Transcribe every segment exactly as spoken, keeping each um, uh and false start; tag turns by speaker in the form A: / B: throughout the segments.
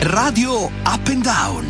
A: Radio Up and Down.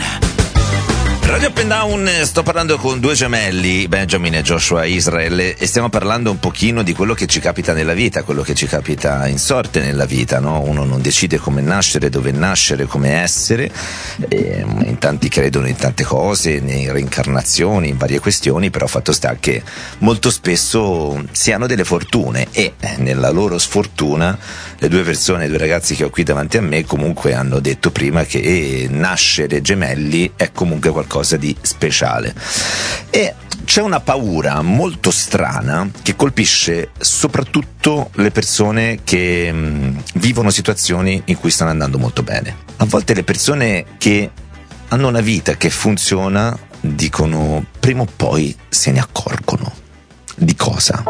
B: Radio Up and Down, sto parlando con due gemelli, Benjamin e Joshua Israel, e stiamo parlando un pochino di quello che ci capita nella vita, quello che ci capita in sorte nella vita, no? Uno non decide come nascere, dove nascere, come essere, e in tanti credono in tante cose, in reincarnazioni, in varie questioni, però fatto sta che molto spesso si hanno delle fortune e nella loro sfortuna le due persone, i due ragazzi che ho qui davanti a me comunque hanno detto prima che nascere gemelli è comunque qualcosa di speciale, e c'è una paura molto strana che colpisce soprattutto le persone che mh, vivono situazioni in cui stanno andando molto bene. A volte le persone che hanno una vita che funziona dicono prima o poi se ne accorgono. Di cosa?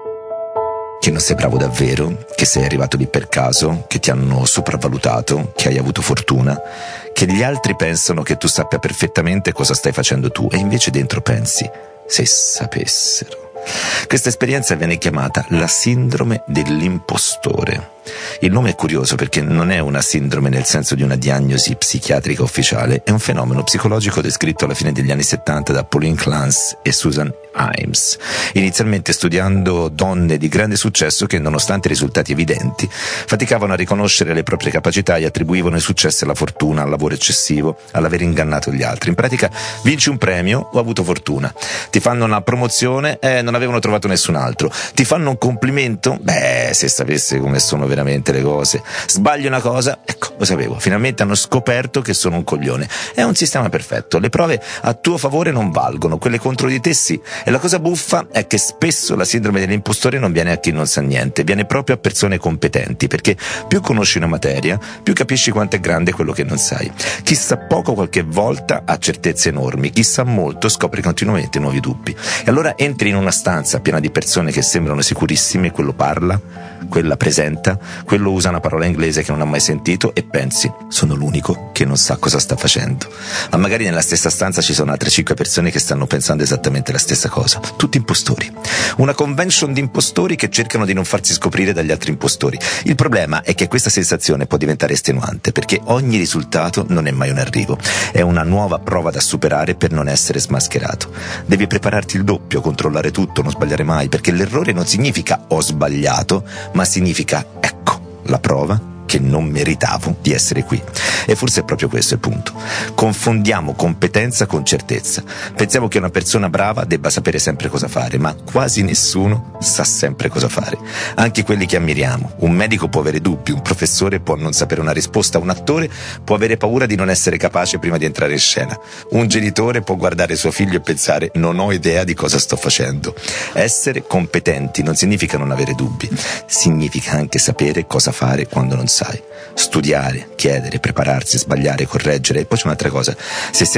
B: Che non sei bravo davvero, che sei arrivato lì per caso, che ti hanno sopravvalutato, che hai avuto fortuna, che gli altri pensano che tu sappia perfettamente cosa stai facendo tu e invece dentro pensi, se sapessero. Questa esperienza viene chiamata la sindrome dell'impostore. Il nome è curioso perché non è una sindrome nel senso di una diagnosi psichiatrica ufficiale, è un fenomeno psicologico descritto alla fine degli anni settanta da Pauline Clance e Susan Imes, inizialmente studiando donne di grande successo che, nonostante i risultati evidenti, faticavano a riconoscere le proprie capacità e attribuivano i successi alla fortuna, al lavoro eccessivo, all'aver ingannato gli altri. In pratica, vinci un premio, ho avuto fortuna. Ti fanno una promozione, eh, non avevano trovato nessun altro. Ti fanno un complimento, beh, se sapesse come sono veramente le cose. Sbaglio una cosa, ecco, lo sapevo, finalmente hanno scoperto che sono un coglione. È un sistema perfetto, le prove a tuo favore non valgono, quelle contro di te sì. E la cosa buffa è che spesso la sindrome dell'impostore non viene a chi non sa niente, viene proprio a persone competenti, perché più conosci una materia, più capisci quanto è grande quello che non sai. Chi sa poco qualche volta ha certezze enormi, chi sa molto scopre continuamente nuovi dubbi. E allora entri in una stanza piena di persone che sembrano sicurissime, quello parla, quella presenta, quello usa una parola inglese che non ha mai sentito e pensi, sono l'unico che non sa cosa sta facendo. Ma magari nella stessa stanza ci sono altre cinque persone che stanno pensando esattamente la stessa cosa, tutti impostori. Una convention di impostori che cercano di non farsi scoprire dagli altri impostori. Il problema è che questa sensazione può diventare estenuante, perché ogni risultato non è mai un arrivo, è una nuova prova da superare per non essere smascherato. Devi prepararti il doppio, controllare tutto, non sbagliare mai, perché l'errore non significa ho sbagliato, ma significa ecco la prova che non meritavo di essere qui. E forse è proprio questo il punto. Confondiamo competenza con certezza. Pensiamo che una persona brava debba sapere sempre cosa fare, ma quasi nessuno sa sempre cosa fare. Anche quelli che ammiriamo. Un medico può avere dubbi, un professore può non sapere una risposta, un attore può avere paura di non essere capace prima di entrare in scena. Un genitore può guardare suo figlio e pensare non ho idea di cosa sto facendo. Essere competenti non significa non avere dubbi, significa anche sapere cosa fare quando non sai. Studiare, chiedere, prepararsi, sbagliare, correggere. E poi c'è un'altra cosa, se sei